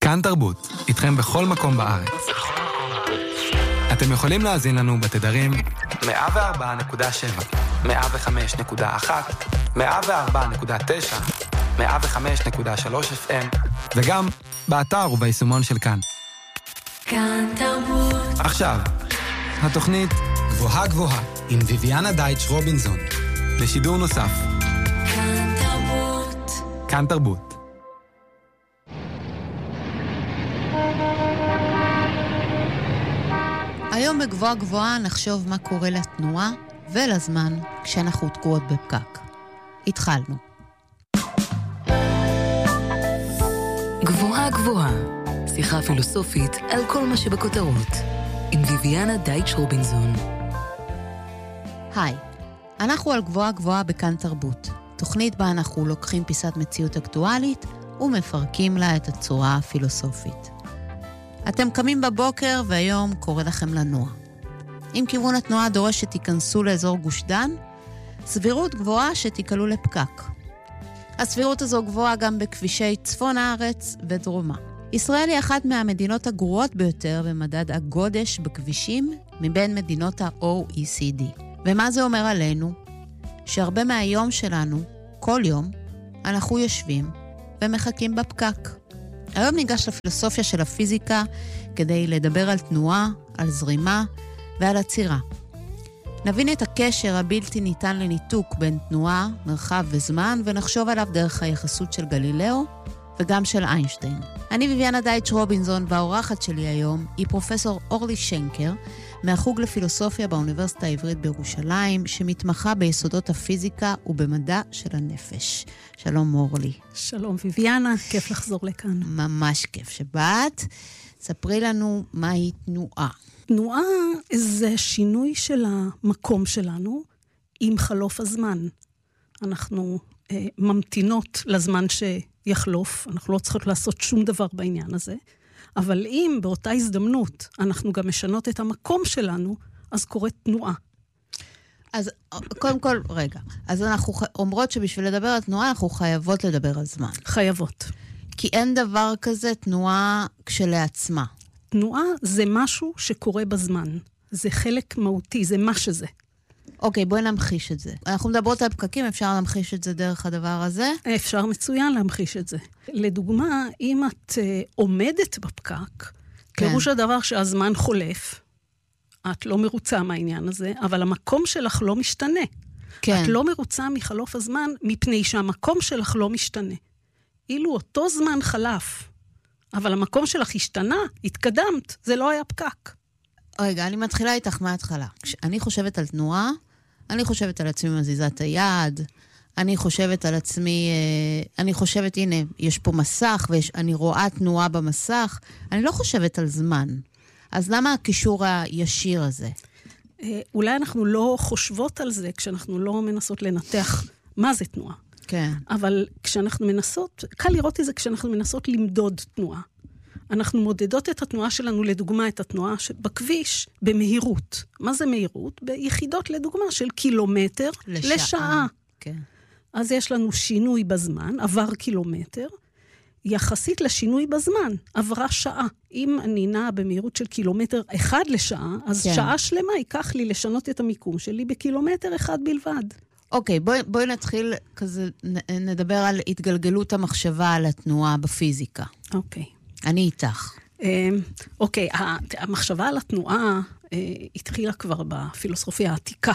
כאן תרבות, איתכם בכל מקום בארץ. אתם יכולים להאזין לנו בתדרים 104.7, 105.1, 104.9, 105.3 FM, וגם באתר וביישומון של כאן. כאן תרבות. עכשיו, התוכנית גבוהה גבוהה עם ויביאנה דייטש רובינזון, לשידור נוסף. כאן תרבות. כאן תרבות. היום בגבוהה גבוהה נחשוב מה קורה לתנועה ולזמן כשאנחנו תקועות בפקק. התחלנו. גבוהה גבוהה, שיחה פילוסופית על כל מה שבכותרות, עם ויביאנה דייטש רובינזון. היי, אנחנו על גבוהה גבוהה בכאן תרבות, תוכנית בה אנחנו לוקחים פיסת מציאות אקטואלית ומפרקים לה את הצורה הפילוסופית. אתם קמים בבוקר והיום קורא לכם לנוע. אם כיוון התנועה דורש שתיכנסו לאזור גוש דן, סבירות גבוהה שתיקלו לפקק. הסבירות הזו גבוהה גם בכבישי צפון הארץ ודרומה. ישראל היא אחת מהמדינות הגרועות ביותר במדד הגודש בכבישים מבין מדינות ה-OECD. ומה זה אומר עלינו? שהרבה מהיום שלנו, כל יום, אנחנו יושבים ומחכים בפקק. היום ניגש לפילוסופיה של הפיזיקה כדי לדבר על תנועה, על זרימה ועל עצירה. נבין את הקשר הבלתי ניתן לניתוק בין תנועה, מרחב וזמן, ונחשוב עליו דרך היחסות של גלילאו וגם של איינשטיין. אני ויביאנה דייטש רובינזון, והאורחת שלי היום היא פרופסור אורלי שנקר, מהחוג לפילוסופיה באוניברסיטה העברית בירושלים, שמתמחה ביסודות הפיזיקה ובמדע של הנפש. שלום אורלי. שלום ויביאנה, כיף לחזור לכאן. ממש כיף שבאת. ספרי לנו מהי תנועה. תנועה זה שינוי של המקום שלנו עם חלוף הזמן. אנחנו ממתינות לזמן שיחלוף, אנחנו לא צריכות לעשות שום דבר בעניין הזה, אבל אם באותה הזדמנות אנחנו גם משנות את המקום שלנו, אז קורית תנועה. אז קודם כל, רגע, אז אנחנו אומרות שבשביל לדבר על תנועה, אנחנו חייבות לדבר על זמן. חייבות. כי אין דבר כזה תנועה כשלעצמה. תנועה זה משהו שקורה בזמן. זה חלק מהותי, זה מה שזה. אוקיי, בואי נמחיש את זה. אנחנו מדברות על פקקים, אפשר להמחיש את זה דרך הדבר הזה? אפשר מצוין להמחיש את זה. לדוגמה, אם את עומדת בפקק, פירוש הדבר שהזמן חולף, את לא מרוצה מהעניין הזה, אבל המקום שלך לא משתנה. כן. את לא מרוצה מחלוף הזמן, מפני שהמקום שלך לא משתנה. אילו אותו זמן חלף, אבל המקום שלך השתנה, התקדמת, זה לא היה פקק. רגע, אני מתחילה איתך מההתחלה. כשאני חושבת על תנועה, אני חושבת על עצמי מזיזת היד, אני חושבת על עצמי, אני חושבת, הנה, יש פה מסך, ואני רואה תנועה במסך, אני לא חושבת על זמן. אז למה הקישור הישיר הזה? אולי אנחנו לא חושבות על זה, כשאנחנו לא מנסות לנתח מה זה תנועה. כן. אבל כשאנחנו מנסות, קל לראות את זה כשאנחנו מנסות למדוד תנועה. אנחנו מודדות את התנועה שלנו, לדוגמה, את התנועה בכביש, במהירות. מה זה מהירות? ביחידות, לדוגמה, של קילומטר לשעה. כן. אז יש לנו שינוי בזמן, עבר קילומטר, יחסית לשינוי בזמן, עברה שעה. אם אני נעה במהירות של קילומטר אחד לשעה, אז כן. שעה שלמה ייקח לי לשנות את המיקום שלי בקילומטר אחד בלבד. אוקיי, בואי נתחיל כזה, נדבר על התגלגלות המחשבה על התנועה בפיזיקה. אוקיי. אני איתך. אוקיי, המחשבה על התנועה התחילה כבר בפילוסופיה העתיקה.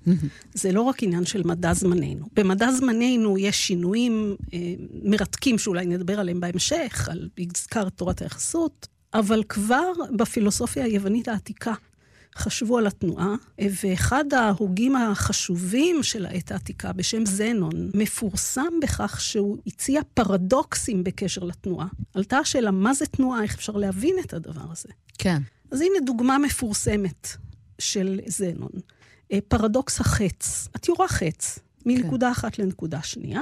זה לא רק עניין של מדע זמננו. במדע זמננו יש שינויים מרתקים שאולי נדבר עליהם בהמשך, על הזכר תורת היחסות, אבל כבר בפילוסופיה היוונית העתיקה חשבו על התנועה, ואחד ההוגים החשובים של העת העתיקה בשם זנון, מפורסם בכך שהוא הציע פרדוקסים בקשר לתנועה. עלתה השאלה, מה זה תנועה? איך אפשר להבין את הדבר הזה? כן. אז הנה דוגמה מפורסמת של זנון. פרדוקס החץ. את יורה חץ מנקודה אחת לנקודה שנייה,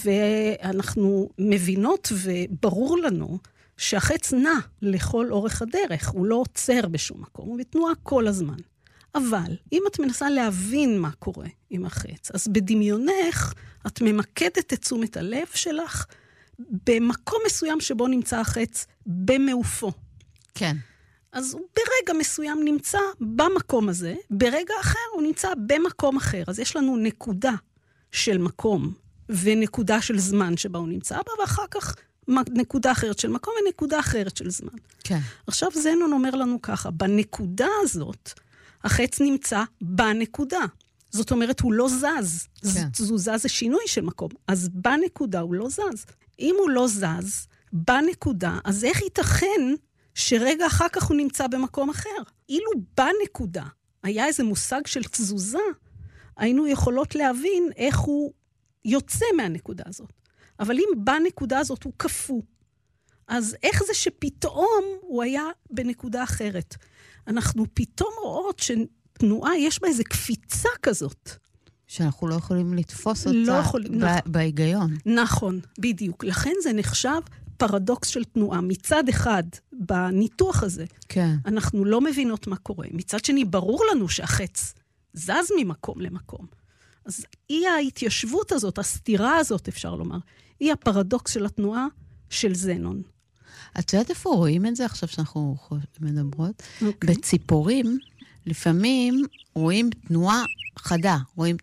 ואנחנו מבינות וברור לנו שהחץ נע לכל אורך הדרך, הוא לא עוצר בשום מקום, הוא בתנועה כל הזמן. אבל אם את מנסה להבין מה קורה עם החץ, אז בדמיונך את ממקדת את תשומת הלב שלך במקום מסוים שבו נמצא החץ במעופו. כן. אז הוא ברגע מסוים נמצא במקום הזה, ברגע אחר הוא נמצא במקום אחר. אז יש לנו נקודה של מקום ונקודה של זמן שבה הוא נמצא בה, ואחר כך נקודה אחרת של מקום ונקודה אחרת של זמן. כן. עכשיו זנון אומר לנו ככה, בנקודה הזאת, החץ נמצא בנקודה. זאת אומרת, הוא לא זז. כן. זוזה זה שינוי של מקום. אז בנקודה הוא לא זז. אם הוא לא זז בנקודה, אז איך ייתכן שרגע אחר כך הוא נמצא במקום אחר? אילו בנקודה היה איזה מושג של תזוזה, היינו יכולות להבין איך הוא יוצא מהנקודה הזאת. אבל אם בנקודה הזאת הוא קפוא, אז איך זה שפתאום הוא היה בנקודה אחרת? אנחנו פתאום רואות שתנועה יש בה איזו קפיצה כזאת. שאנחנו לא יכולים לתפוס אותה לא יכולים, בהיגיון. נכון, בדיוק. לכן זה נחשב פרדוקס של תנועה. מצד אחד, בניתוח הזה, כן. אנחנו לא מבינות מה קורה. מצד שני, ברור לנו שהחץ זז ממקום למקום. אז היא ההתיישבות הזאת, הסתירה הזאת, אפשר לומר, היא הפרדוקס של התנועה של זנון. את יודעת איפה רואים את זה עכשיו שאנחנו מדברות? אוקיי. בציפורים, לפעמים רואים תנועה חדה, רואים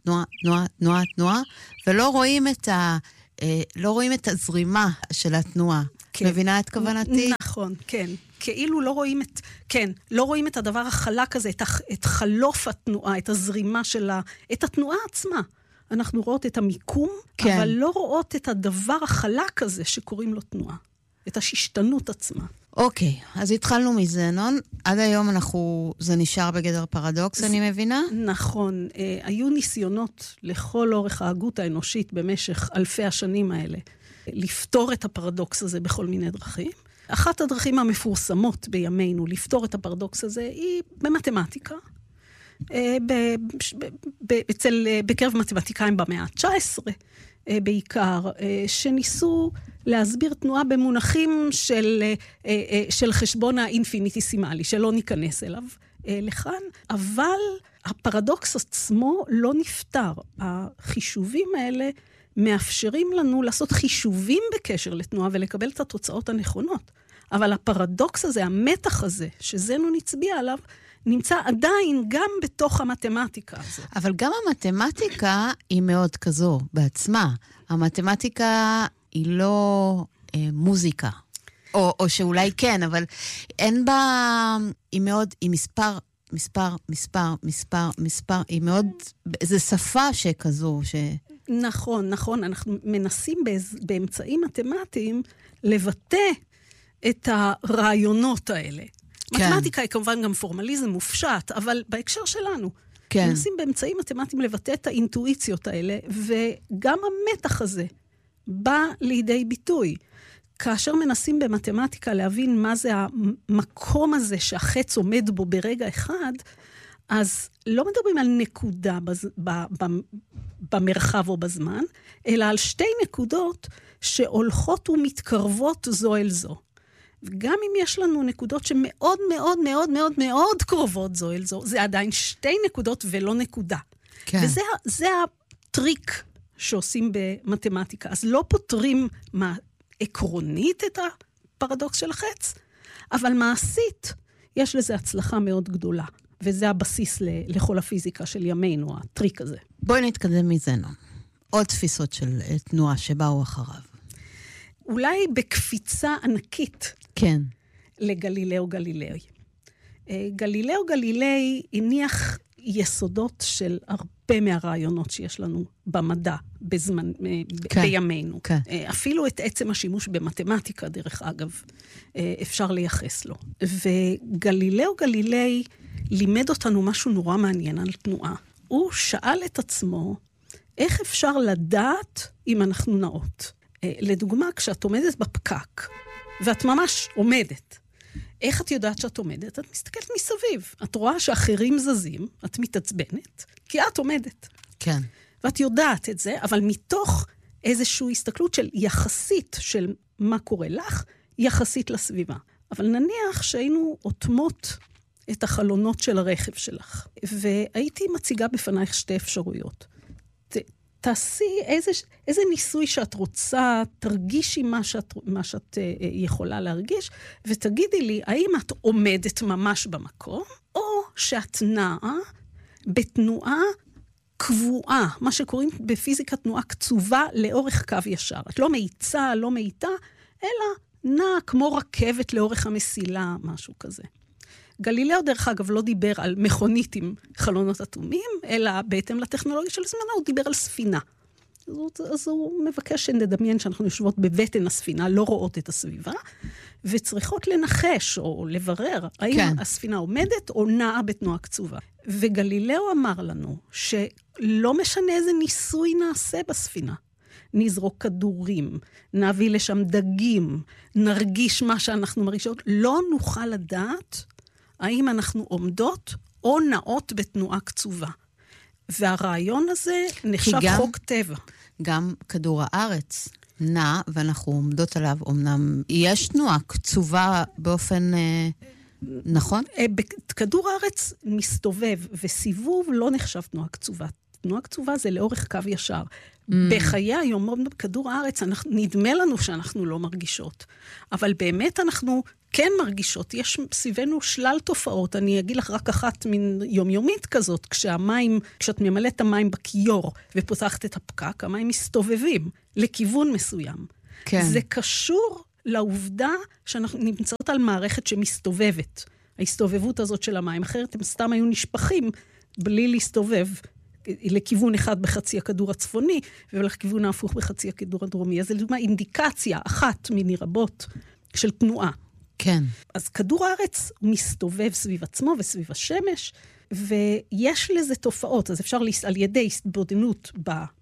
תנועה, ולא רואים לא רואים את הזרימה של התנועה. כן. מבינה את כוונתי? נכון, כן. כאילו לא רואים את הדבר החלק הזה, את חלוף התנועה, את הזרימה שלה, את התנועה עצמה. אנחנו רואות את המיקום, כן. אבל לא רואות את הדבר החלק הזה שקוראים לו תנועה. את הששתנות עצמה. אוקיי, אז התחלנו מזנון. עד היום זה נשאר בגדר פרדוקס, אני מבינה? נכון. היו ניסיונות לכל אורך ההגות האנושית במשך אלפי השנים האלה, לפתור את הפרדוקס הזה בכל מיני דרכים. אחת הדרכים המפורסמות בימינו לפתור את הפרדוקס הזה היא במתמטיקה. בקרב מתמטיקאים במאה ה-19 בעיקר, שניסו להסביר תנועה במונחים של חשבון האינפיניטיסימלי, שלא ניכנס אליו לכאן, אבל הפרדוקס עצמו לא נפתר. החישובים האלה מאפשרים לנו לעשות חישובים בקשר לתנועה ולקבל את התוצאות הנכונות. אבל הפרדוקס הזה, המתח הזה, שזנון הצביע עליו, נמצא עדיין גם בתוך המתמטיקה הזאת. אבל גם המתמטיקה היא מאוד כזו בעצמה. המתמטיקה היא לא מוזיקה. או שאולי כן, אבל אין בה, היא מאוד, היא מספר, היא מאוד, זה שפה שכזו, נכון. אנחנו מנסים באמצעים מתמטיים לבטא את הרעיונות האלה. כן. מתמטיקה היא כמובן גם פורמליזם מופשט, אבל בהקשר שלנו, כן. מנסים באמצעים מתמטיים לבטא את האינטואיציות האלה, וגם המתח הזה בא לידי ביטוי. כאשר מנסים במתמטיקה להבין מה זה המקום הזה שהחץ עומד בו ברגע אחד, אז לא מדברים על נקודה במרחב או בזמן, אלא על שתי נקודות שהולכות ומתקרבות זו אל זו. וגם אם יש לנו נקודות שמאוד מאוד מאוד מאוד מאוד קרובות זו אל זו, זה עדיין שתי נקודות ולא נקודה. כן. וזה הטריק שעושים במתמטיקה. אז לא פותרים עקרונית את הפרדוקס של החץ, אבל מעשית יש לזה הצלחה מאוד גדולה. וזה הבסיס לכל הפיזיקה של ימינו, הטריק הזה. בואי נתקדם מזנון. עוד תפיסות של תנועה שבאו אחריו. אולי בקפיצה ענקית. כן. לגלילאו גלילי. גלילאו גלילי הניח יסודות של הרבה מהרעיונות שיש לנו במדע בימינו. כן. אפילו את עצם השימוש במתמטיקה, דרך אגב, אפשר לייחס לו. וגלילאו גלילי לימד אותנו משהו נורא מעניין על תנועה. הוא שאל את עצמו, איך אפשר לדעת אם אנחנו נעות? לדוגמה, כשאת עומדת בפקק, ואת ממש עומדת, איך את יודעת שאת עומדת? את מסתכלת מסביב. את רואה שאחרים זזים, את מתעצבנת, כי את עומדת. כן. ואת יודעת את זה, אבל מתוך איזושהי הסתכלות של יחסית של מה קורה לך, יחסית לסביבה. אבל נניח שהיינו אוטמות את החלונות של הרכב שלך, והייתי מציגה בפנייך שתי אפשרויות. תעשי איזה ניסוי שאת רוצה, תרגישי מה שאת יכולה להרגיש, ותגידי לי, האם את עומדת ממש במקום, או שאת נעה בתנועה קבועה, מה שקוראים בפיזיקה תנועה קצובה לאורך קו ישר. את לא מאיצה, לא מאיתה, אלא נעה כמו רכבת לאורך המסילה, משהו כזה. גלילאו, דרך אגב, לא דיבר על מכונית עם חלונות אטומים, אלא בהתאם לטכנולוגיה של זמנה, הוא דיבר על ספינה. אז הוא מבקש שנדמיין שאנחנו יושבות בבטן הספינה, לא רואות את הסביבה, וצריכות לנחש או לברר, האם הספינה עומדת או נעה בתנועה קצובה. וגלילאו אמר לנו שלא משנה איזה ניסוי נעשה בספינה. נזרוק כדורים, נביא לשם דגים, נרגיש מה שאנחנו מרגישות, לא נוכל לדעת האם אנחנו עומדות או נעות בתנועה קצובה. והרעיון הזה נחשב חוק טבע. גם כדור הארץ נע, ואנחנו עומדות עליו, אמנם יש תנועה קצובה באופן נכון? כדור הארץ מסתובב, וסיבוב לא נחשב תנועה קצובה. תנועה קצובה זה לאורך קו ישר. בחיי היום, בכדור הארץ, נדמה לנו שאנחנו לא מרגישות. אבל באמת אנחנו כן מרגישות. יש סביבנו שלל תופעות. אני אגיד לך רק אחת מן יומיומית כזאת, כשאת ממלאת את המים בכיור ופותחת את הפקק, המים מסתובבים לכיוון מסוים. כן. זה קשור לעובדה שאנחנו נמצאות על מערכת שמסתובבת. ההסתובבות הזאת של המים. אחרת הם סתם היו נשפכים בלי להסתובב לכיוון אחד בחצי הכדור הצפוני, ולכיוון ההפוך בחצי הכדור הדרומי. אז זו לדוגמה אינדיקציה אחת מיני רבות של תנועה. כן. אז כדור הארץ מסתובב סביב עצמו וסביב השמש, ויש לזה תופעות. אז אפשר על ידי התבודדות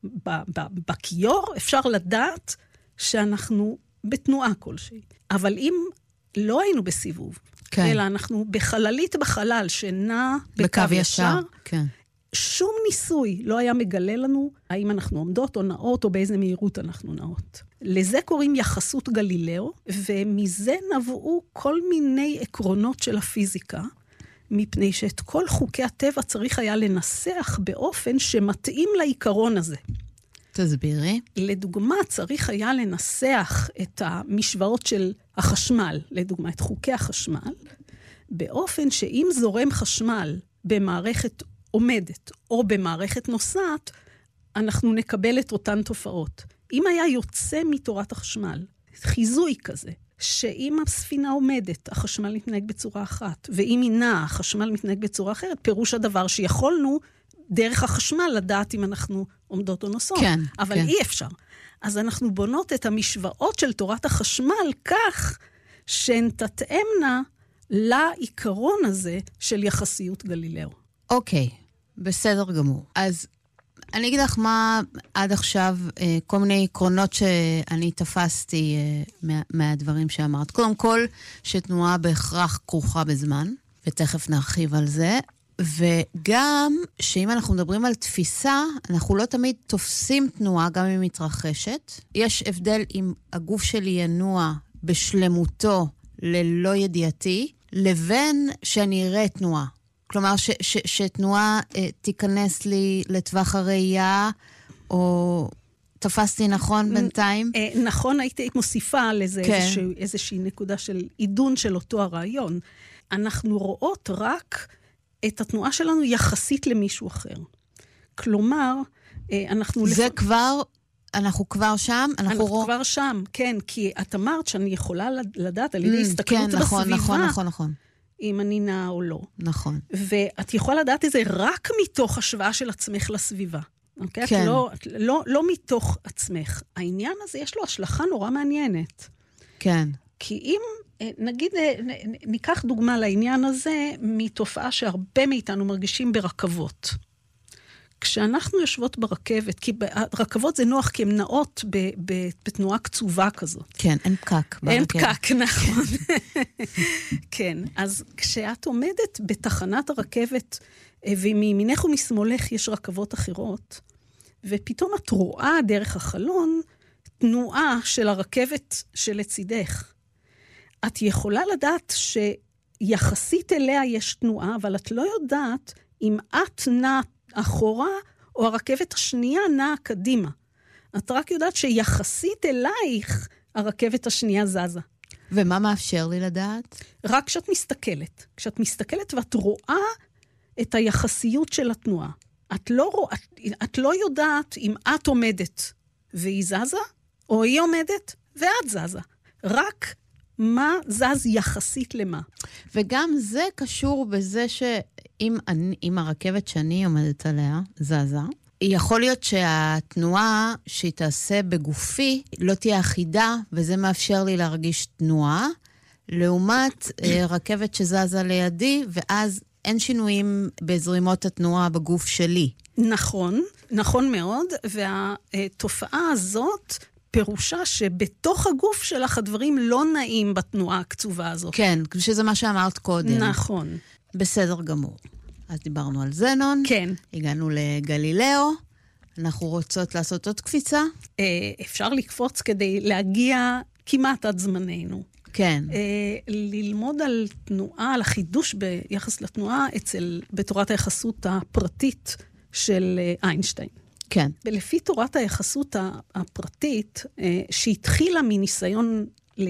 בכיור, אפשר לדעת שאנחנו בתנועה כלשהי. אבל אם לא היינו בסיבוב, כן. אלא אנחנו בחללית בחלל שנע בקו ישר, כן. שום ניסוי לא היה מגלה לנו האם אנחנו עומדות או נעות או באיזה מהירות אנחנו נעות. לזה קוראים יחסות גלילאו, ומזה נבעו כל מיני עקרונות של הפיזיקה, מפני שאת כל חוקי הטבע צריך היה לנסח באופן שמתאים לעיקרון הזה. תסבירי. לדוגמה, צריך היה לנסח את המשוואות של החשמל, לדוגמה, את חוקי החשמל, באופן שאם זורם חשמל במערכת עומדת או במערכת נוסעת, אנחנו נקבל את אותן תופעות. אם היה יוצא מתורת החשמל, חיזוי כזה, שאם הספינה עומדת, החשמל מתנהג בצורה אחת, ואם היא נעה, החשמל מתנהג בצורה אחרת, פירוש הדבר שיכולנו דרך החשמל לדעת אם אנחנו עומדות או נוסעות. כן, אבל כן. אי אפשר. אז אנחנו בונות את המשוואות של תורת החשמל כך שהן תתאמנה לעיקרון הזה של יחסיות גלילאו. אוקיי, בסדר גמור. אז אני אגיד לך מה עד עכשיו, כל מיני עקרונות שאני תפסתי מהדברים שאמרת. קודם כל, שתנועה בהכרח כרוכה בזמן, ותכף נרחיב על זה, וגם שאם אנחנו מדברים על תפיסה, אנחנו לא תמיד תופסים תנועה, גם אם היא מתרחשת. יש הבדל אם הגוף שלי ינוע בשלמותו ללא ידיעתי, לבין שאני אראה תנועה. כלומר, שתנועה תיכנס לי לטווח הראייה, או תפסתי נכון בינתיים? נכון, הייתי מוסיפה לזה איזושהי נקודה של עידון של אותו הרעיון. אנחנו רואות רק את התנועה שלנו יחסית למישהו אחר. כלומר, אנחנו... זה כבר... אנחנו כבר שם? אנחנו כבר שם, כן, כי את אמרת שאני יכולה לדעת על ידי הסתכלות בסביבה. נכון. אם אני נעה או לא. נכון. ואת יכולה לדעת את זה רק מתוך השוואה של עצמך לסביבה. אוקיי? כן. לא מתוך עצמך. העניין הזה יש לו השלכה נורא מעניינת. כן. כי אם, נגיד, ניקח דוגמה לעניין הזה, מתופעה שהרבה מאיתנו מרגישים ברכבות. כשאנחנו יושבות ברכבת, כי רכבות זה נוח, כי הן נעות בתנועה קצובה כזאת. כן, אין פקק. אין פקק, נכון. כן, אז כשאת עומדת בתחנת הרכבת, ומימינך ומשמאלך יש רכבות אחרות, ופתאום את רואה דרך החלון תנועה של הרכבת שלצידך. את יכולה לדעת שיחסית אליה יש תנועה, אבל את לא יודעת אם את נעת אחורה, או הרכבת השנייה נעה קדימה. את רק יודעת שיחסית אלייך, הרכבת השנייה זזה. ומה מאפשר לי לדעת? רק כשאת מסתכלת. כשאת מסתכלת ואת רואה את היחסיות של התנועה. את לא יודעת אם את עומדת והיא זזה, או היא עומדת ואת זזה. רק מה זז יחסית למה. וגם זה קשור בזה שאם הרכבת שאני עומדת עליה זזה, יכול להיות שהתנועה שהיא תעשה בגופי לא תהיה אחידה, וזה מאפשר לי להרגיש תנועה, לעומת רכבת שזזה לידי, ואז אין שינויים בזרימות התנועה בגוף שלי. נכון, נכון מאוד, והתופעה הזאת פירושה שבתוך הגוף שלך הדברים לא נעים בתנועה הקצובה הזאת. כן, שזה מה שאמרת קודם. נכון. בסדר גמור. אז דיברנו על זנון. כן. הגענו לגלילאו. אנחנו רוצות לעשות עוד קפיצה. אפשר לקפוץ כדי להגיע כמעט עד זמננו. כן. ללמוד על תנועה, על החידוש ביחס לתנועה בתורת היחסות הפרטית של איינשטיין. כן. ולפי תורת היחסות הפרטית, שהתחילה מניסיון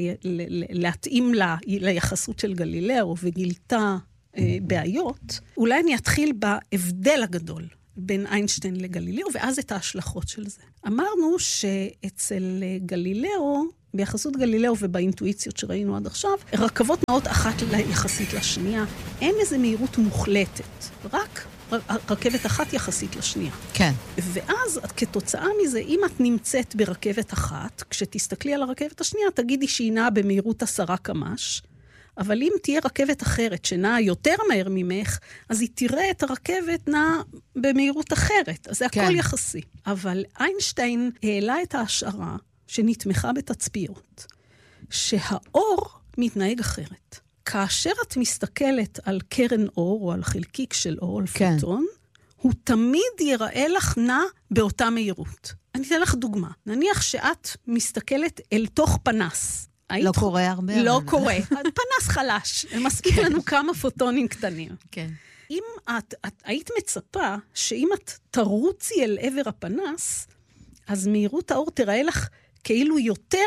להתאים ליחסות של גלילאו וגילתה בעיות, אולי אני אתחיל בהבדל הגדול בין איינשטיין לגלילאו, ואז את ההשלכות של זה. אמרנו שאצל גלילאו, ביחסות גלילאו ובאינטואיציות שראינו עד עכשיו, רכבות נעות אחת יחסית לשנייה, אין איזו מהירות מוחלטת, רק רכבת אחת יחסית לשנייה. כן. ואז כתוצאה מזה, אם את נמצאת ברכבת אחת, כשתסתכלי על הרכבת השנייה, תגידי שהיא נעה במהירות 10 קמ"ש, אבל אם תהיה רכבת אחרת שנעה יותר מהר ממך, אז היא תראה את הרכבת נעה במהירות אחרת. אז זה הכל כן. יחסי. אבל איינשטיין העלה את ההשערה שנתמכה בתצפיות, שהאור מתנהג אחרת. כאשר את מסתכלת על קרן אור, או על חלקיק של אור, על כן. פוטון, הוא תמיד ייראה לך נע באותה מהירות. אני אתן לך דוגמה. נניח שאת מסתכלת אל תוך פנס. לא קורה הרבה. לא קורה. פנס חלש. מספיק לנו כמה פוטונים קטנים. כן. אם את היית מצפה שאם את תרוצי אל עבר הפנס, אז מהירות האור תראה לך כאילו יותר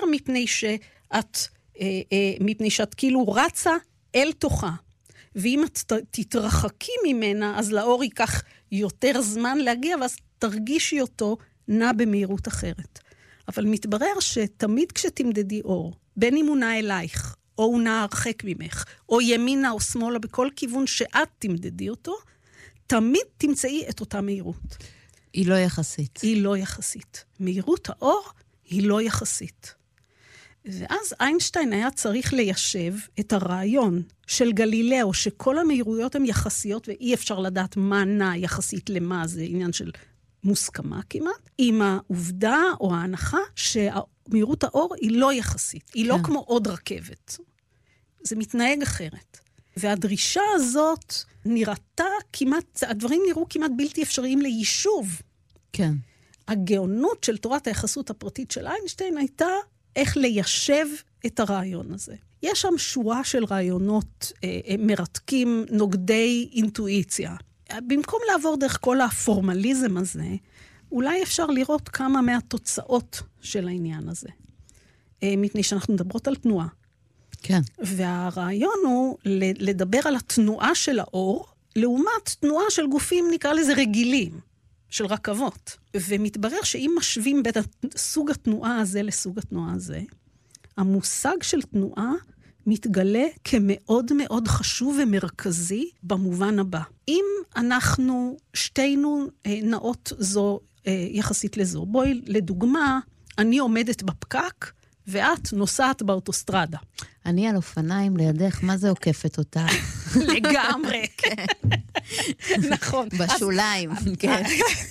מפני שאת כאילו רצה אל תוכה. ואם את תתרחקי ממנה, אז לאור ייקח יותר זמן להגיע, ואז תרגישי אותו נע במהירות אחרת. אבל מתברר שתמיד כשתמדדי אור, בין אם הוא נע אלייך, או הוא נע הרחק ממך, או ימינה או שמאלה, בכל כיוון שאת תמדדי אותו, תמיד תמצאי את אותה מהירות. היא לא יחסית. היא לא יחסית. מהירות האור היא לא יחסית. ואז איינשטיין היה צריך ליישב את הרעיון של גלילאו, שכל המהירויות הן יחסיות, ואי אפשר לדעת מה נע יחסית למה, זה עניין של מוסכמה כמעט, עם העובדה או ההנחה שמהירות האור היא לא יחסית, היא לא כמו עוד רכבת. זה מתנהג אחרת. והדרישה הזאת נראתה כמעט, הדברים נראו כמעט בלתי אפשריים ליישוב. כן. הגאונות של תורת היחסות הפרטית של איינשטיין הייתה איך ליישב את הרעיון הזה. יש שם שורה של רעיונות מרתקים, נוגדי אינטואיציה. במקום לעבור דרך כל הפורמליזם הזה, אולי אפשר לראות כמה מהתוצאות של העניין הזה. מפני שאנחנו מדברות על תנועה. כן. והרעיון הוא לדבר על התנועה של האור, לעומת תנועה של גופים, נקרא לזה רגילים, של רכבות. ומתברר שאם משווים בין סוג התנועה הזה לסוג התנועה הזה, המושג של תנועה מתגלה כמאוד מאוד חשוב ומרכזי במובן הבא. אם אנחנו שתינו נעות זו יחסית לזו, בואי לדוגמה, אני עומדת בפקק, ואת נוסעת באוטוסטרדה. אני על אופניים לידך, מה זה עוקפת אותה? לגמרי, כן. נכון. בשוליים, כן.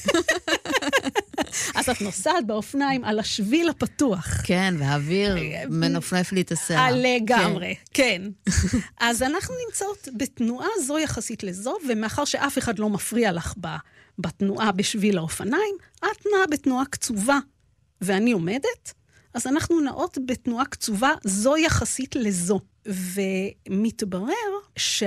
אז את נוסעת באופניים על השביל הפתוח. כן, והאוויר מנופנף לי את השיער. לגמרי, כן. אז אנחנו נמצאות בתנועה זו יחסית לזו, ומאחר שאף אחד לא מפריע לך בתנועה בשביל האופניים, את נעה בתנועה קצובה, ואני עומדת, אז אנחנו נעות בתנועה קצובה זו יחסית לזו. ומתברר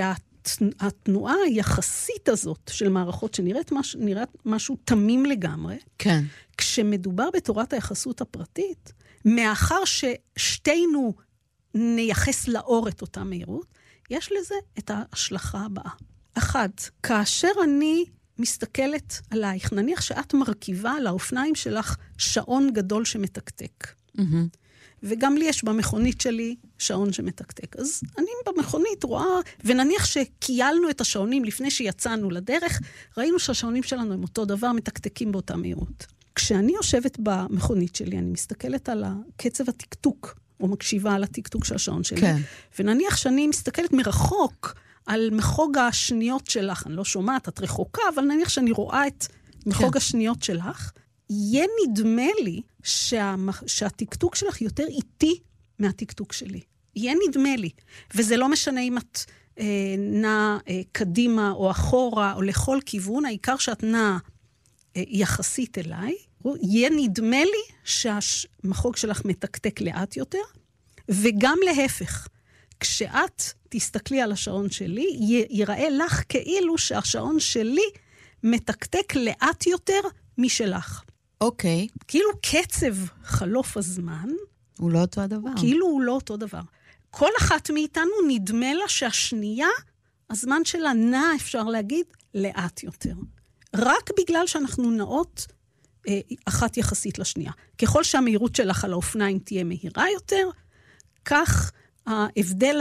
התנועה היחסית הזאת של מערכות שנראית משהו תמים לגמרי, כן. כשמדובר בתורת היחסות הפרטית, מאחר ששתינו נייחס לאור את אותה מהירות, יש לזה את ההשלכה הבאה. אחת, כאשר אני מסתכלת עלייך, נניח שאת מרכיבה על האופניים שלך שעון גדול שמתקתק. וגם לי יש במכונית שלי שעון שמתקתק. אז אני במכונית רואה, ונניח שקיילנו את השעונים לפני שיצאנו לדרך, ראינו שהשעונים שלנו הם אותו דבר, מתקתקים באותה מהירות. כשאני יושבת במכונית שלי, אני מסתכלת על קצב התקתוק, או מקשיבה על התקתוק של השעון שלי. כן. ונניח שאני מסתכלת מרחוק על מחוג השניות שלך, אני לא שומעת, את רחוקה, אבל נניח שאני רואה את מחוג השניות שלך, יהיה נדמה לי שהתקתוק שלך יותר איטי מהתקתוק שלי. יהיה נדמה לי. וזה לא משנה אם את נעה קדימה או אחורה או לכל כיוון, העיקר שאת נעה יחסית אליי, יהיה נדמה לי שהמחוג שלך מתקתק לאט יותר, וגם להפך. כשאת תסתכלי על השעון שלי, ייראה לך כאילו שהשעון שלי מתקתק לאט יותר משלך. אוקיי. כאילו קצב חלוף הזמן, הוא לא אותו הדבר. כאילו הוא לא אותו דבר. כל אחת מאיתנו נדמה לה שהשנייה, הזמן שלה נע, אפשר להגיד, לאט יותר. רק בגלל שאנחנו נעות אחת יחסית לשנייה. ככל שהמהירות שלך על האופניים תהיה מהירה יותר, כך ההבדל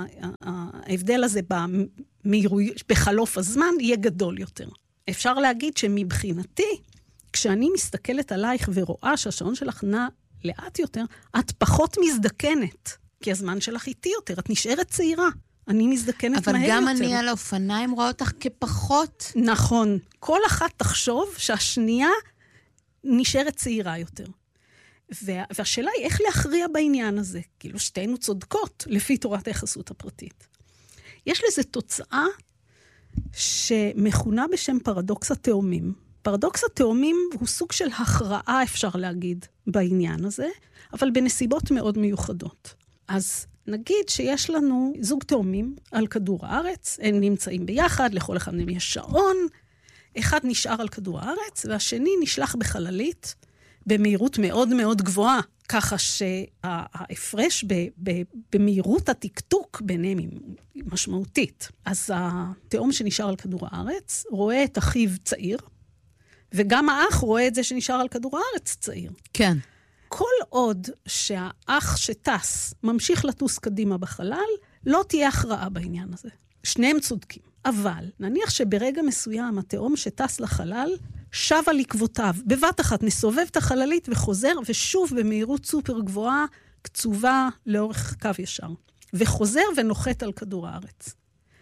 הזה בחלוף הזמן יהיה גדול יותר. אפשר להגיד שמבחינתי, כשאני מסתכלת עלייך ורואה שהשעון שלך נע לאט יותר, את פחות מזדקנת, כי הזמן שלך איטי יותר, את נשארת צעירה. אני מזדקנת מהר יותר. אבל גם אני על האופניים רואה אותך כפחות. נכון. כל אחת תחשוב שהשנייה נשארת צעירה יותר. והשאלה היא איך להכריע בעניין הזה. כאילו שתינו צודקות לפי תורת היחסות הפרטית. יש לזה תוצאה שמכונה בשם פרדוקס התאומים. פרדוקס התאומים הוא סוג של הכרעה, אפשר להגיד, בעניין הזה, אבל בנסיבות מאוד מיוחדות. אז נגיד שיש לנו זוג תאומים על כדור הארץ, הם נמצאים ביחד, לכל אחד מהם יש שעון, אחד נשאר על כדור הארץ, והשני נשלח בחללית במהירות מאוד מאוד גבוהה, ככה שההפרש במהירות התקתוק ביניהם היא משמעותית. אז התאום שנשאר על כדור הארץ רואה את אחיו צעיר, וגם האח רואה את זה שנשאר על כדור הארץ צעיר. כן. כל עוד שהאח שטס ממשיך לטוס קדימה בחלל, לא תהיה הכרעה בעניין הזה. שניהם צודקים. אבל נניח שברגע מסוים התאום שטס לחלל שב על עקבותיו. בבת אחת נסובב את החללית וחוזר, ושוב במהירות סופר גבוהה, קצובה לאורך קו ישר. וחוזר ונוחת על כדור הארץ.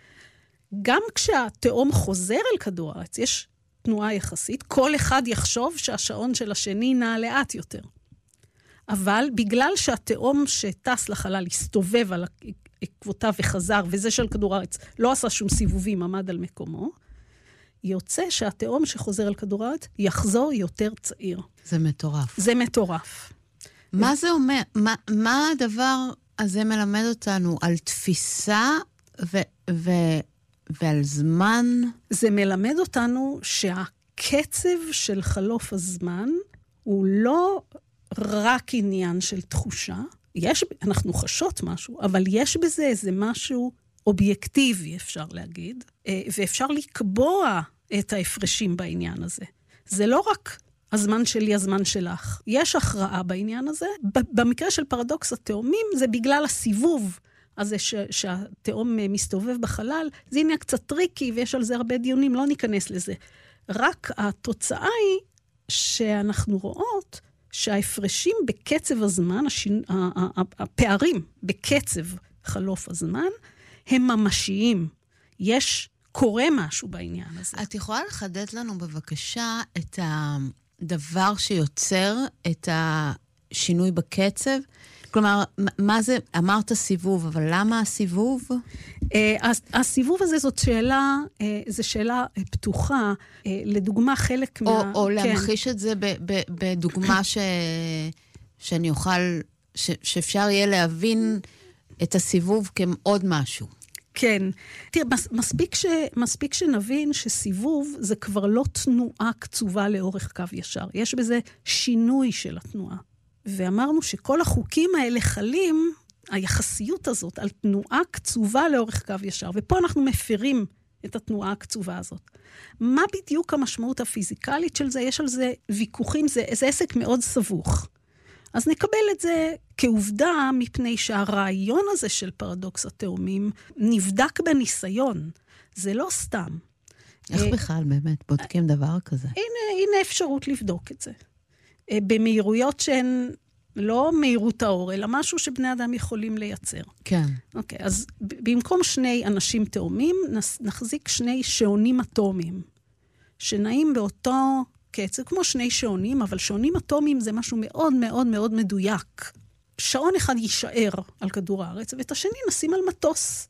גם כשהתאום חוזר על כדור הארץ, יש תנועה יחסית, כל אחד יחשוב שהשעון של השני נע לאט יותר. אבל בגלל שהתאום שטס לחלל הסתובב על עקבותיו וחזר, וזה של כדור הארץ לא עשה שום סיבובים, עמד על מקומו, יוצא שהתאום שחוזר על כדור הארץ יחזור יותר צעיר. זה מטורף. זה מטורף. מה זה אומר? מה הדבר הזה מלמד אותנו על תפיסה ועל זמן? זה מלמד אותנו שהקצב של חלוף הזמן הוא לא רק עניין של תחושה. אנחנו חשות משהו, אבל יש בזה איזה משהו אובייקטיבי, אפשר להגיד, ואפשר לקבוע את ההפרשים בעניין הזה. זה לא רק הזמן שלי, הזמן שלך. יש הכרעה בעניין הזה. במקרה של פרדוקס התאומים, זה בגלל הסיבוב הזה שהתאום מסתובב בחלל. זה עניין קצת טריקי, ויש על זה הרבה דיונים, לא ניכנס לזה. רק התוצאה היא שאנחנו רואות שההפרשים בקצב הזמן, הפערים בקצב חלוף הזמן, הם ממשיים. קורה משהו בעניין הזה. את יכולה לחדד לנו בבקשה את הדבר שיוצר את השינוי בקצב? כלומר, מה זה, אמרת סיבוב, אבל למה הסיבוב? הסיבוב הזה זאת שאלה, זו שאלה פתוחה, לדוגמה חלק מה... או להמחיש את זה בדוגמה שאני אוכל, שאפשר יהיה להבין את הסיבוב כעוד משהו. כן. תראה, מספיק שנבין שסיבוב זה כבר לא תנועה קצובה לאורך קו ישר. יש בזה שינוי של התנועה. ואמרנו שכל החוקים האלה חלים, היחסיות הזאת, על תנועה קצובה לאורך קו ישר. ופה אנחנו מפרים את התנועה הקצובה הזאת. מה בדיוק המשמעות הפיזיקלית של זה? יש על זה ויכוחים, זה עסק מאוד סבוך. אז נקבל את זה כעובדה, מפני שהרעיון הזה של פרדוקס התאומים נבדק בניסיון. זה לא סתם. איך בכלל באמת בודקים דבר כזה? הנה אפשרות לבדוק את זה. במהירויות שהן לא מהירות האור, אלא משהו שבני אדם יכולים לייצר. כן. אוקיי, אז במקום שני אנשים תאומים, נחזיק שני שעונים אטומיים, שנעים באותו קצב, כמו שני שעונים, אבל שעונים אטומיים זה משהו מאוד מאוד מאוד מדויק. שעון אחד יישאר על כדור הארץ, ואת השני נשים על מטוס.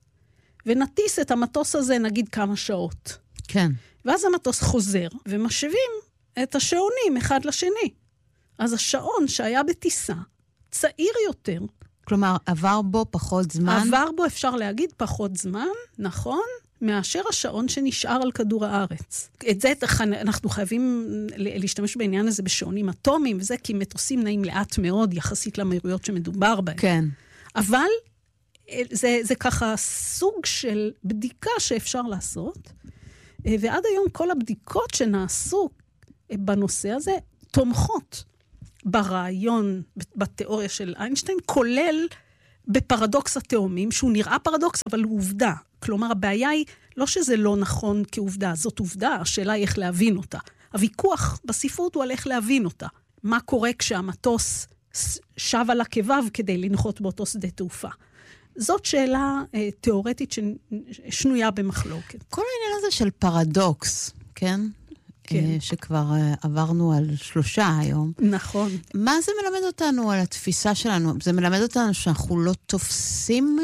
ונטיס את המטוס הזה נגיד כמה שעות. כן. ואז המטוס חוזר, ומשווים את השעונים אחד לשני. אז השעון שהיה בטיסה, צעיר יותר. כלומר, עבר בו פחות זמן? עבר בו, אפשר להגיד, פחות זמן, נכון, מאשר השעון שנשאר על כדור הארץ. את זה אנחנו חייבים להשתמש בעניין הזה בשעונים אטומיים, וזה כי מטוסים נעים לאט מאוד, יחסית למהירויות שמדובר בהן. כן. אבל זה ככה סוג של בדיקה שאפשר לעשות, ועד היום כל הבדיקות שנעשו בנושא הזה תומכות ברעיון, בתיאוריה של איינשטיין, כולל בפרדוקס התאומים, שהוא נראה פרדוקס, אבל הוא עובדה. כלומר, הבעיה היא לא שזה לא נכון כעובדה, זאת עובדה, השאלה היא איך להבין אותה. הוויכוח בספרות הוא על איך להבין אותה. מה קורה כשהמטוס שב על עקביו כדי לנחות באותו שדה תעופה. זאת שאלה תיאורטית שנויה במחלוקת. כל העניין הזה של פרדוקס, כן? כן. שכבר עברנו על 3 היום. נכון. מה זה מלמד אותנו על התפיסה שלנו? זה מלמד אותנו שאנחנו לא תופסים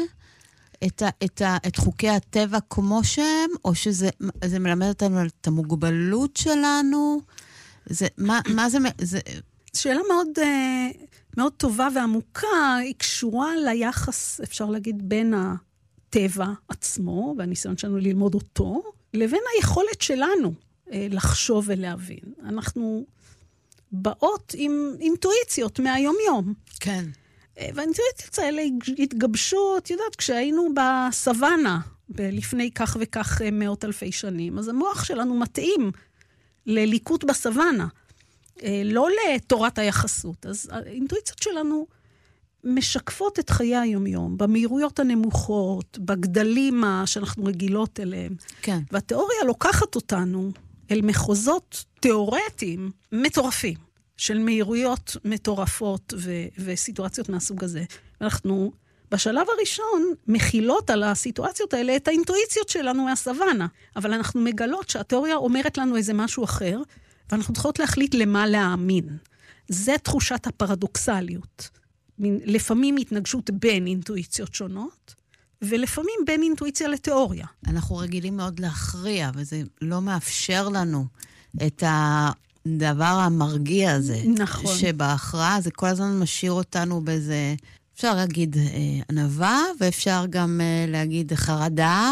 את חוקי הטבע כמו שהם, או שזה מלמד אותנו על את המוגבלות שלנו? מה זה... שאלה מאוד, מאוד טובה ועמוקה, היא קשורה ליחס, אפשר להגיד, בין הטבע עצמו, והניסיון שלנו ללמוד אותו, לבין היכולת שלנו לחשוב ולהבין. אנחנו באות עם אינטואיציות מהיום-יום. כן. והאינטואיציות האלה התגבשו, את יודעת, כשהיינו בסוואנה, לפני כך וכך מאות אלפי שנים, אז המוח שלנו מתאים לליקוט בסוואנה, לא לתורת היחסות. אז האינטואיציות שלנו משקפות את חיי היום-יום, במהירויות הנמוכות, בגדלים שאנחנו רגילות אליהם. כן. והתיאוריה לוקחת אותנו אל מחוזות תיאורטיים מטורפים, של מהירויות מטורפות וסיטואציות מהסוג הזה. אנחנו בשלב הראשון מכילות על הסיטואציות האלה את האינטואיציות שלנו מהסוואנה, אבל אנחנו מגלות שהתיאוריה אומרת לנו איזה משהו אחר, ואנחנו צריכות להחליט למה להאמין. זה תחושת הפרדוקסליות. לפעמים התנגשות בין אינטואיציות שונות, ולפעמים בין אינטואיציה לתיאוריה. אנחנו רגילים מאוד להכריע, וזה לא מאפשר לנו את הדבר המרגיע הזה. נכון. שבהכרעה זה כל הזמן משאיר אותנו באיזה, אפשר להגיד ענווה, ואפשר גם להגיד חרדה,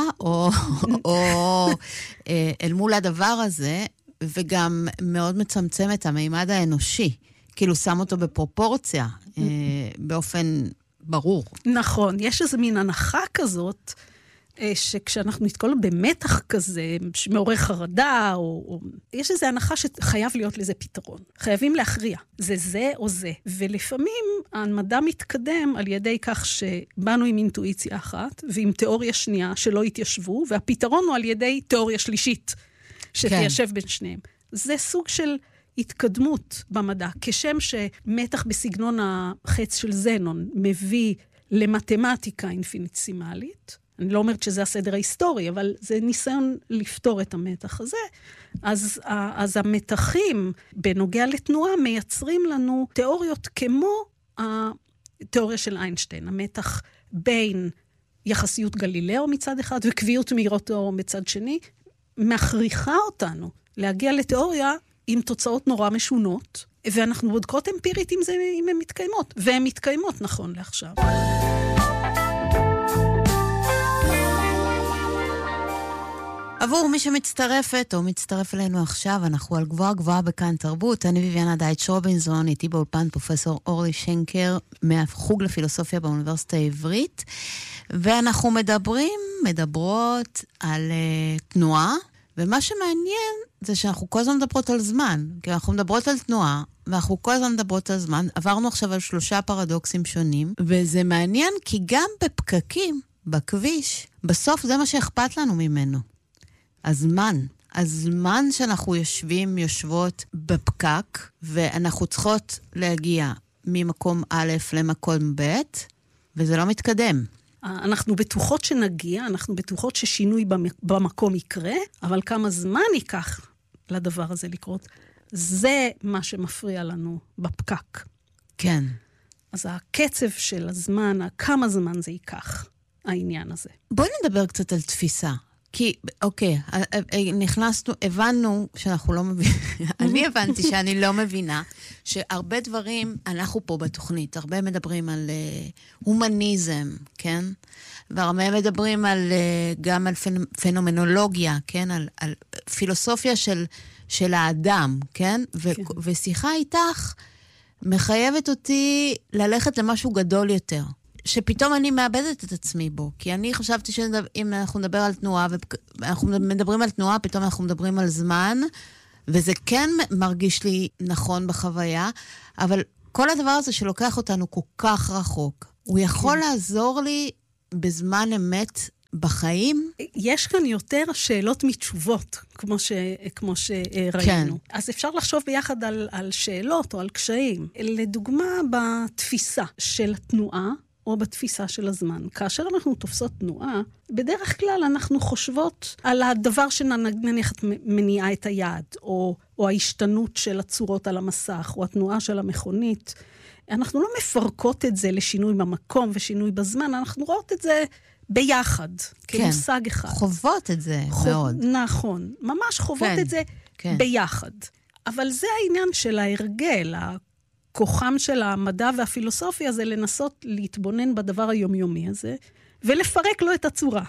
או אל מול הדבר הזה, וגם מאוד מצמצם את המימד האנושי. כאילו שם אותו בפרופורציה, באופן ברור. נכון, יש איזו מין הנחה כזאת, שכשאנחנו נתקול במתח כזה, שמעורר חרדה, יש איזו הנחה שחייב להיות לזה פתרון. חייבים להכריע, זה או זה. ולפעמים המדע מתקדם על ידי כך שבאנו עם אינטואיציה אחת, ועם תיאוריה שנייה שלא התיישבו, והפתרון הוא על ידי תיאוריה שלישית, שתיישב בין שניהם. זה סוג של התקדמות במדע, כשם שמתח בסגנון החץ של זנון מביא למתמטיקה אינפיניטסימלית, אני לא אומרת שזה הסדר ההיסטורי, אבל זה ניסיון לפתור את המתח הזה, אז המתחים בנוגע לתנועה מייצרים לנו תיאוריות כמו התיאוריה של איינשטיין, המתח בין יחסיות גלילאו מצד אחד וקביעות מהירות האור מצד שני, מכריחה אותנו להגיע לתיאוריה עם תוצאות נורא משונות, ואנחנו בודקות אמפירית אם הן מתקיימות, והן מתקיימות נכון לעכשיו. עבור מי שמצטרפת או מצטרף אלינו עכשיו, אנחנו על גבוהה גבוהה בכאן תרבות. אני ויביאנה דייטש רובינזון, איתי באולפן פרופסור אורלי שנקר מהחוג לפילוסופיה באוניברסיטה העברית, ואנחנו מדברות על תנועה, ומה שמעניין זה שאנחנו כל הזמן מדברות על זמן, כי אנחנו מדברות על תנועה, ואנחנו כל הזמן מדברות על זמן. עברנו עכשיו על 3 פרדוקסים שונים, וזה מעניין כי גם בפקקים, בכביש, בסוף זה מה שאכפת לנו ממנו. הזמן שאנחנו יושבות בפקק, ואנחנו צריכות להגיע ממקום א' למקום ב', וזה לא מתקדם. אנחנו בטוחות שנגיע, אנחנו בטוחות ששינוי במקום יקרה, אבל כמה זמן ייקח לדבר הזה לקרות, זה מה שמפריע לנו בפקק. כן. אז הקצב של הזמן, כמה זמן זה ייקח, העניין הזה. בואי נדבר קצת על תפיסה. כי, אוקיי, הבנו שאנחנו לא מבינים, אני הבנתי שאני לא מבינה, שהרבה דברים, אנחנו פה בתוכנית, הרבה מדברים על הומניזם, כן? והרבה מדברים גם על פנומנולוגיה, כן? על פילוסופיה של האדם, כן? ושיחה איתך מחייבת אותי ללכת למשהו גדול יותר. שפתאום אני מאבדת את עצמי בו, כי אני חשבתי שאם אנחנו נדבר על תנועה, ואנחנו מדברים על תנועה, פתאום אנחנו מדברים על זמן, וזה כן מרגיש לי נכון בחוויה, אבל כל הדבר הזה שלוקח אותנו כל כך רחוק, הוא יכול לעזור לי בזמן אמת בחיים? יש כאן יותר שאלות מתשובות, כמו שראינו. כן. אז אפשר לחשוב ביחד על שאלות או על קשיים. לדוגמה, בתפיסה של התנועה, או בתפיסה של הזמן. כאשר אנחנו תופסות תנועה, בדרך כלל אנחנו חושבות על הדבר שנניח מניעה את היד, או ההשתנות של הצורות על המסך, או התנועה של המכונית. אנחנו לא מפרקות את זה לשינוי במקום ושינוי בזמן, אנחנו רואות את זה ביחד, כמושג אחד. חוות את זה מאוד. נכון, ממש חוות את זה ביחד. אבל זה העניין של ההרגל, כוחם של המדע והפילוסופיה זה לנסות להתבונן בדבר היומיומי הזה, ולפרק לו את הצורה.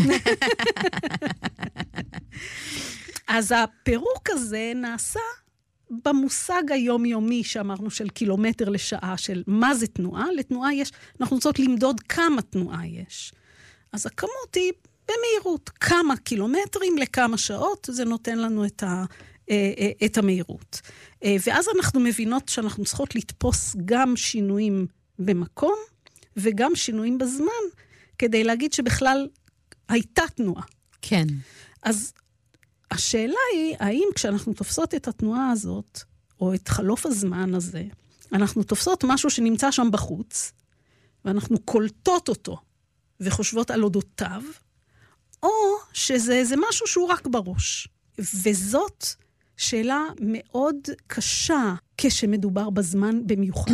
אז הפירוק הזה נעשה במושג היומיומי שאמרנו של קילומטר לשעה, של מה זה תנועה. לתנועה יש, אנחנו רוצות למדוד כמה תנועה יש. אז הכמות היא במהירות, כמה קילומטרים לכמה שעות, זה נותן לנו את המהירות. ואז אנחנו מבינות שאנחנו צריכות לתפוס גם שינויים במקום, וגם שינויים בזמן, כדי להגיד שבכלל הייתה תנועה. כן. אז השאלה היא, האם כשאנחנו תופסות את התנועה הזאת, או את חלוף הזמן הזה, אנחנו תופסות משהו שנמצא שם בחוץ, ואנחנו קולטות אותו, וחושבות על אודותיו, או שזה משהו שהוא רק בראש. וזאת שאלה מאוד קשה כשמדובר בזמן במיוחד.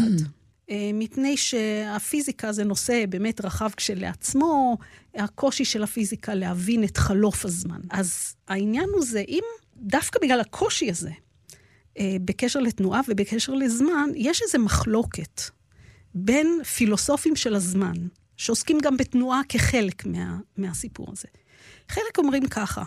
מפני שהפיזיקה זה נושא באמת רחב כשלעצמו, הקושי של הפיזיקה להבין את חלוף הזמן. אז העניין הוא זה, אם דווקא בגלל הקושי הזה, בקשר לתנועה ובקשר לזמן, יש איזו מחלוקת בין פילוסופים של הזמן, שעוסקים גם בתנועה כחלק מהסיפור הזה. חלק אומרים ככה,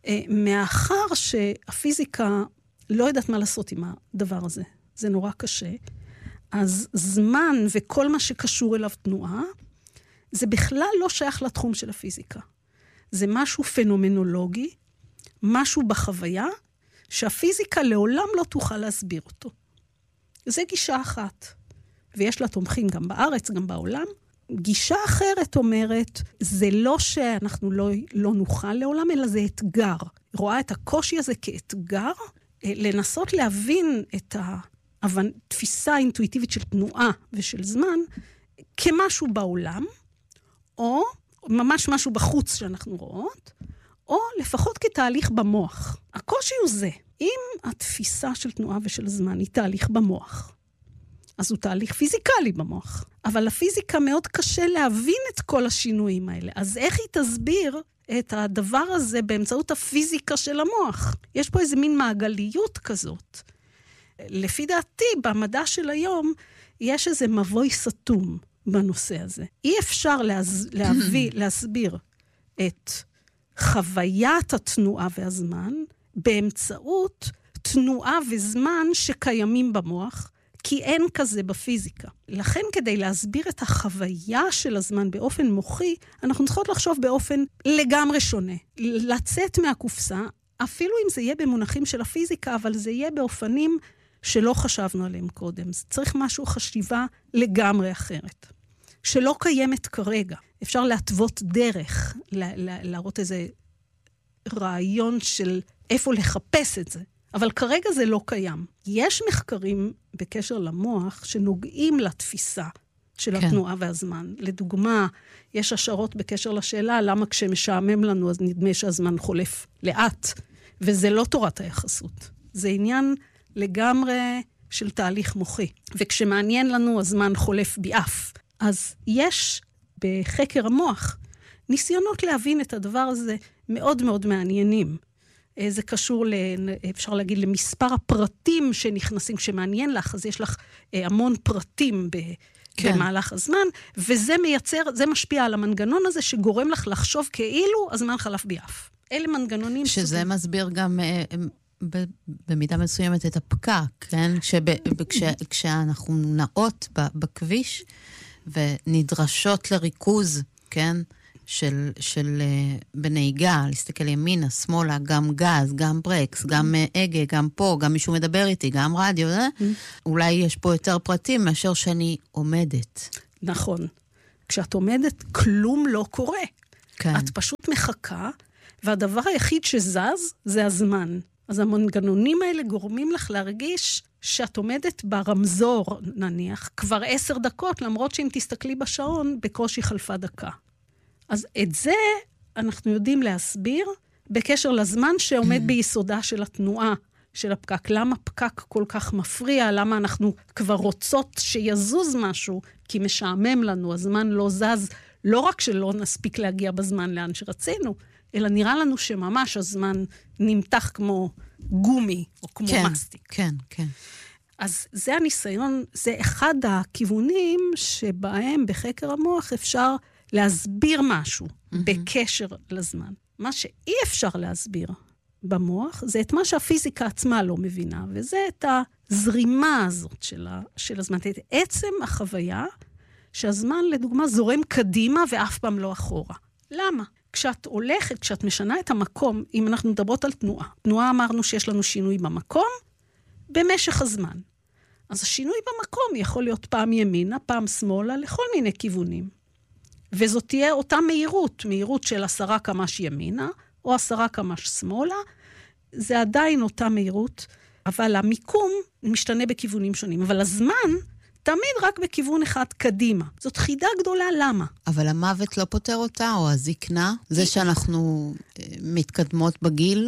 מאחר שהפיזיקה לא יודעת מה לעשות עם הדבר הזה, זה נורא קשה, אז זמן וכל מה שקשור אליו תנועה, זה בכלל לא שייך לתחום של הפיזיקה. זה משהו פנומנולוגי, משהו בחוויה, שהפיזיקה לעולם לא תוכל להסביר אותו. זה גישה אחת, ויש לה תומכים גם בארץ, גם בעולם. גישה אחרת אומרת, זה לא שאנחנו לא נוכל לעולם, אלא זה אתגר. רואה את הקושי הזה כאתגר, לנסות להבין את התפיסה האינטואיטיבית של תנועה ושל זמן, כמשהו בעולם, או ממש משהו בחוץ שאנחנו רואות, או לפחות כתהליך במוח. הקושי הוא זה, אם התפיסה של תנועה ושל זמן היא תהליך במוח, אז הוא תהליך פיזיקלי במוח. אבל לפיזיקה מאוד קשה להבין את כל השינויים האלה. אז איך היא תסביר את הדבר הזה באמצעות הפיזיקה של המוח? יש פה איזה מין מעגליות כזאת. לפי דעתי, במדע של היום, יש איזה מבוי סתום בנושא הזה. אי אפשר להסביר את חוויית התנועה והזמן באמצעות תנועה וזמן שקיימים במוח, כי אין כזה בפיזיקה. לכן כדי להסביר את החוויה של הזמן באופן מוחי, אנחנו צריכות לחשוב באופן לגמרי שונה. לצאת מהקופסה, אפילו אם זה יהיה במונחים של הפיזיקה, אבל זה יהיה באופנים שלא חשבנו עליהם קודם. זה צריך משהו חשיבה לגמרי אחרת. שלא קיימת כרגע. אפשר להתוות דרך, להראות איזה רעיון של איפה לחפש את זה. אבל כרגע זה לא קיים. יש מחקרים בקשר למוח שנוגעים לתפיסה של התנועה והזמן. לדוגמה, יש השערות בקשר לשאלה למה כשמשעמם לנו אז נדמה שהזמן חולף לאט, וזה לא תורת היחסות. זה עניין לגמרי של תהליך מוחי. וכשמעניין לנו הזמן חולף ביעף. אז יש בחקר המוח ניסיונות להבין את הדבר הזה מאוד מאוד מעניינים. זה קשור, אפשר להגיד, למספר הפרטים שנכנסים. כשמעניין לך, אז יש לך המון פרטים במהלך הזמן, וזה מייצר, זה משפיע על המנגנון הזה שגורם לך לחשוב כאילו הזמן חלף ביעף. אלה מנגנונים... שזה מסביר גם במידה מסוימת את הפקק, כן? כשאנחנו נעות בכביש ונדרשות לריכוז, כן? של בנהיגה, להסתכל ימינה, שמאלה, גם גז, גם ברקס, גם אגה, גם פה, גם מישהו מדבר איתי, גם רדיו, אולי יש פה יותר פרטים מאשר שאני עומדת. נכון. כשאת עומדת, כלום לא קורה. כן. את פשוט מחכה, והדבר היחיד שזז זה הזמן. אז המנגנונים האלה גורמים לך להרגיש שאת עומדת ברמזור, נניח, כבר 10 דקות, למרות שאם תסתכלי בשעון, בקושי חלפה דקה. אז את זה אנחנו יודעים להסביר בקשר לזמן שעומד ביסודה של התנועה של הפקק. למה פקק כל כך מפריע? למה אנחנו כבר רוצות שיזוז משהו? כי משעמם לנו, הזמן לא זז, לא רק שלא נספיק להגיע בזמן לאן שרצינו, אלא נראה לנו שממש הזמן נמתח כמו גומי או כמו מסטיק. כן, כן. אז זה הניסיון, זה אחד הכיוונים שבהם בחקר המוח אפשר להסביר משהו בקשר לזמן. מה שאי אפשר להסביר במוח, זה את מה שהפיזיקה עצמה לא מבינה, וזה את הזרימה הזאת של הזמן. את עצם החוויה שהזמן, לדוגמה, זורם קדימה ואף פעם לא אחורה. למה? כשאת הולכת, כשאת משנה את המקום, אם אנחנו מדברות על תנועה, תנועה אמרנו שיש לנו שינוי במקום, במשך הזמן. אז השינוי במקום יכול להיות פעם ימינה, פעם שמאלה, לכל מיני כיוונים. וזאת תהיה אותה מהירות של 10 קמ"ש ימינה, או 10 קמ"ש שמאלה, זה עדיין אותה מהירות, אבל המיקום משתנה בכיוונים שונים. אבל הזמן תמיד רק בכיוון אחד קדימה. זאת חידה גדולה, למה? אבל המוות לא פותר אותה, או הזקנה? זה שאנחנו מתקדמות בגיל?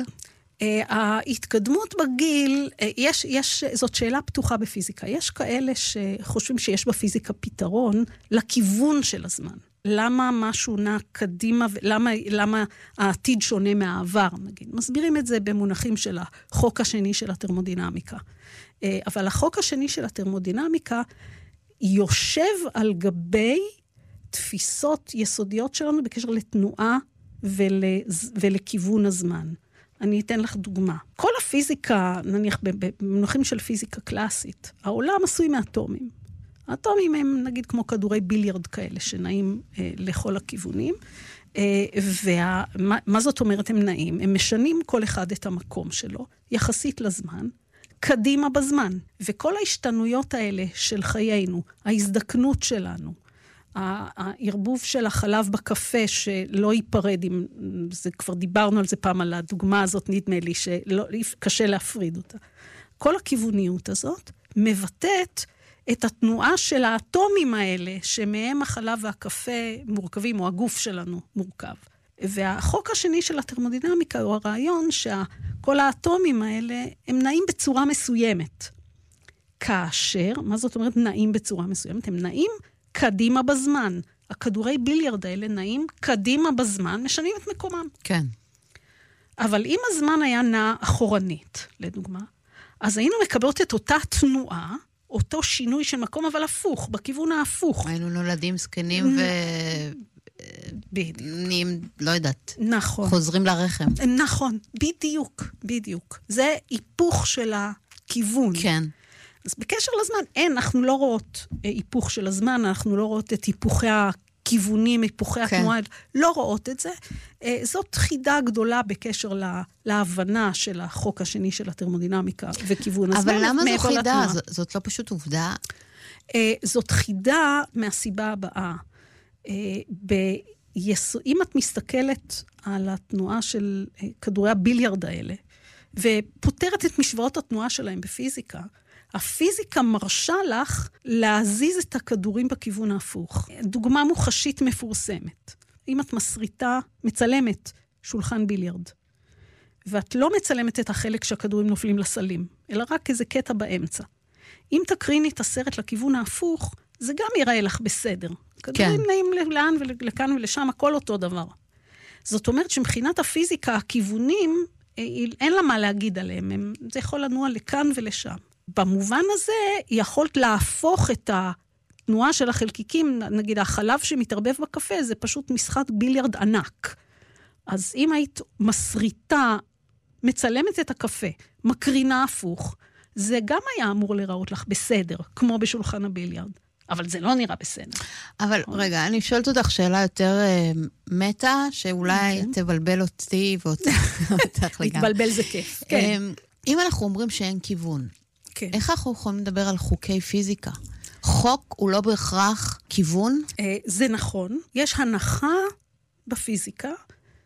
ההתקדמות בגיל, זאת שאלה פתוחה בפיזיקה. יש כאלה שחושבים שיש בפיזיקה פתרון לכיוון של הזמן. למה משהו נע קדימה, למה העתיד שונה מהעבר, נגיד. מסבירים את זה במונחים של החוק השני של התרמודינמיקה. אבל החוק השני של התרמודינמיקה יושב על גבי תפיסות יסודיות שלנו בקשר לתנועה ולכיוון הזמן. אני אתן לך דוגמה. כל הפיזיקה, נניח במונחים של פיזיקה קלאסית, העולם עשוי מאטומים. האטומים הם נגיד כמו כדורי ביליארד כאלה שנעים לכל הכיוונים, ומה זאת אומרת הם נעים? הם משנים כל אחד את המקום שלו, יחסית לזמן, קדימה בזמן. וכל ההשתנויות האלה של חיינו, ההזדקנות שלנו, הערבוב של החלב בקפה שלא ייפרד, זה כבר דיברנו על זה פעם, על הדוגמה הזאת נדמה לי שקשה להפריד אותה. כל הכיווניות הזאת מבטאת את התנועה של האטומים האלה, שמהם החלב והקפה מורכבים, או הגוף שלנו מורכב. והחוק השני של התרמודינמיקה הוא הרעיון שכל האטומים האלה הם נעים בצורה מסוימת. כאשר, מה זאת אומרת נעים בצורה מסוימת? הם נעים קדימה בזמן. הכדורי ביליארד האלה נעים קדימה בזמן, משנים את מקומם. כן. אבל אם הזמן היה נע אחורנית, לדוגמה, אז היינו מקבלות את אותה תנועה, אותו שינוי של מקום, אבל הפוך, בכיוון ההפוך. היינו נולדים זקנים לא יודעת. נכון. חוזרים לרחם. נכון, בדיוק. זה היפוך של הכיוון. כן. אז בקשר לזמן, אנחנו לא רואות היפוך של הזמן, אנחנו לא רואות את היפוכי הכיוונים, היפוכי התנועה, לא רואות את זה. זאת חידה גדולה בקשר להבנה של החוק השני של התרמודינמיקה וכיוון הזמן. אבל למה זו חידה? זאת לא פשוט עובדה? זאת חידה מהסיבה הבאה. אם את מסתכלת על התנועה של כדורי הביליארד האלה, ופותרת את משוואות התנועה שלהם בפיזיקה, הפיזיקה מרשה לך להזיז את הכדורים בכיוון ההפוך. דוגמה מוחשית מפורסמת. אם את מצלמת שולחן ביליארד, ואת לא מצלמת את החלק שהכדורים נופלים לסלים, אלא רק איזה קטע באמצע. אם תקריני את הסרט לכיוון ההפוך, זה גם ייראה לך בסדר. כדורים נעים לאן ולכאן ולשם, הכל אותו דבר. זאת אומרת שמבחינת הפיזיקה, הכיוונים, אין לה מה להגיד עליהם. זה יכול לנוע לכאן ולשם. במובן הזה, יכולת להפוך את התנועה של החלקיקים, נגיד החלב שמתערבב בקפה, זה פשוט משחק ביליארד ענק. אז אם היית מסריטה, מצלמת את הקפה, מקרינה הפוך, זה גם היה אמור לראות לך בסדר, כמו בשולחן הביליארד. אבל זה לא נראה בסדר. אבל רגע, אני שואלת אותך שאלה יותר מטה, שאולי תבלבל אותי ואותך לגמרי. להתבלבל זה כיף, כן. אם אנחנו אומרים שאין כיוון, איך אנחנו יכולים לדבר על חוקי פיזיקה? חוק הוא לא בהכרח כיוון? זה נכון. יש הנחה בפיזיקה,